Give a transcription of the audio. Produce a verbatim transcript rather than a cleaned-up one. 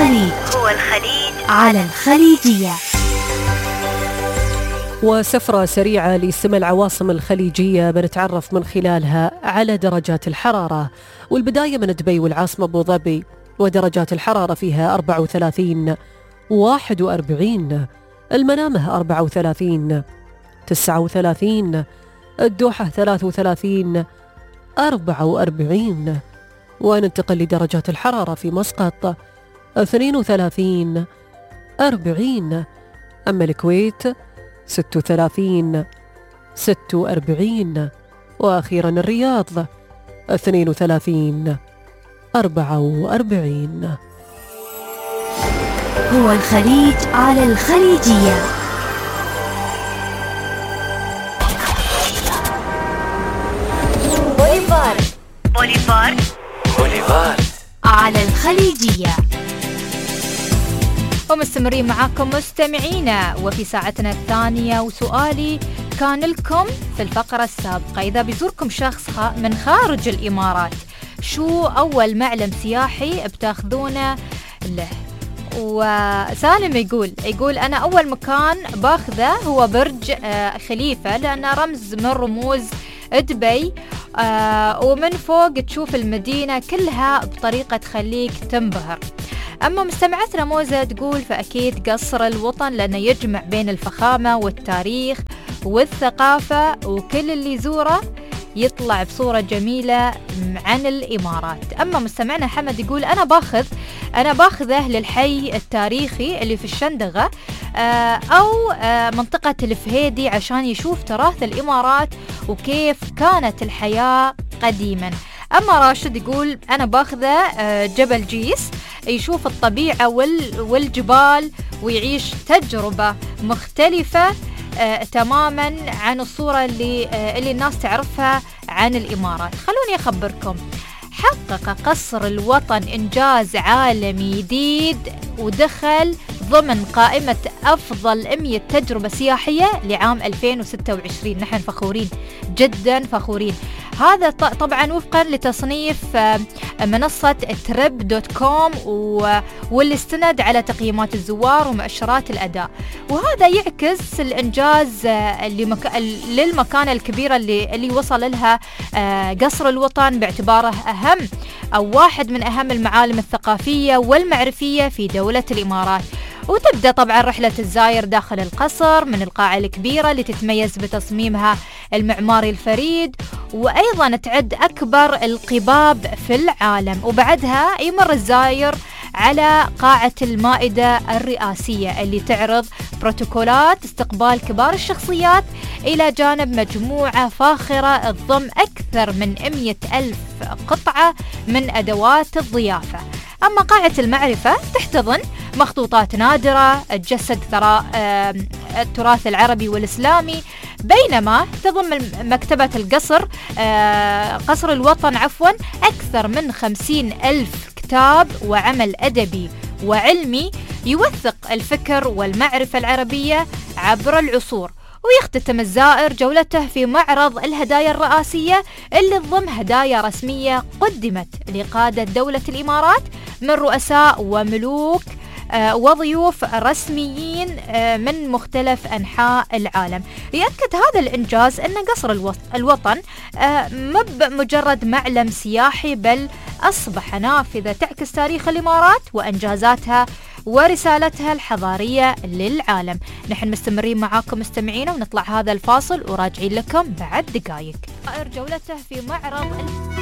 الخليج هو الخليج على الخليجية. وسفرة سريعة لسمى العواصم الخليجية بنتعرف من خلالها على درجات الحرارة، والبداية من دبي والعاصمة أبو ظبي، ودرجات الحرارة فيها أربعة وثلاثين، واحد وأربعين، المنامة أربعة وثلاثين، تسعة وثلاثين، الدوحة ثلاثة وثلاثين، أربعة وأربعين. وننتقل لدرجات الحرارة في مسقط اثنين وثلاثين، أربعين، أما الكويت ستة وثلاثين، ستة وأربعين، وأخيرا الرياض اثنين وثلاثين، أربعة وأربعين. هو الخليج على الخليجية. بوليفار بوليفار بوليفار على الخليجية. ومستمرين معاكم مستمعينا وفي ساعتنا الثانية، وسؤالي كان لكم في الفقرة السابقة: إذا بيزوركم شخص من خارج الإمارات، شو أول معلم سياحي بتاخذونه له؟ وسالم يقول يقول أنا أول مكان باخذه هو برج خليفة، لأنه رمز من رموز دبي، آه ومن فوق تشوف المدينة كلها بطريقة تخليك تنبهر. أما مستمعتنا موزة تقول فأكيد قصر الوطن، لأنه يجمع بين الفخامة والتاريخ والثقافة، وكل اللي يزوره يطلع بصورة جميلة عن الإمارات. أما مستمعنا حمد يقول أنا باخذ أنا باخذه للحي التاريخي اللي في الشندقة، أو منطقة الفهيدي، عشان يشوف تراث الإمارات وكيف كانت الحياة قديما. أما راشد يقول أنا باخذه جبل جيس، يشوف الطبيعة والجبال ويعيش تجربة مختلفة آه، تماما عن الصورة اللي, آه، اللي الناس تعرفها عن الإمارات. خلوني أخبركم، حقق قصر الوطن إنجاز عالمي جديد ودخل ضمن قائمة أفضل مئة تجربة سياحية لعام ألفين وستة وعشرين. نحن فخورين جدا فخورين. هذا طبعا وفقا لتصنيف منصة تريب دوت كوم، واللي استند على تقييمات الزوار ومؤشرات الأداء، وهذا يعكس الإنجاز للمكانة الكبيرة اللي, اللي وصل لها قصر الوطن، باعتباره أهم أو واحد من أهم المعالم الثقافية والمعرفية في دولة الإمارات. وتبدأ طبعا رحلة الزائر داخل القصر من القاعة الكبيرة اللي تتميز بتصميمها المعماري الفريد، وأيضا تعد أكبر القباب في العالم. وبعدها يمر الزائر على قاعة المائدة الرئاسية اللي تعرض بروتوكولات استقبال كبار الشخصيات، إلى جانب مجموعة فاخرة تضم أكثر من مئة ألف قطعة من أدوات الضيافة. أما قاعة المعرفة تحتضن مخطوطات نادرة تجسد ثراء التراث العربي والإسلامي، بينما تضم مكتبة القصر قصر الوطن عفوا أكثر من خمسين ألف كتاب وعمل أدبي وعلمي يوثق الفكر والمعرفة العربية عبر العصور. ويختتم الزائر جولته في معرض الهدايا الرئاسية، اللي تضم هدايا رسمية قدمت لقادة دولة الإمارات من رؤساء وملوك وضيوف رسميين من مختلف أنحاء العالم. يأكد هذا الإنجاز أن قصر الوطن مب مجرد معلم سياحي، بل أصبح نافذة تعكس تاريخ الإمارات وأنجازاتها ورسالتها الحضارية للعالم. نحن مستمرين معاكم مستمعين، ونطلع هذا الفاصل وراجعين لكم بعد دقائق. جولته في معرض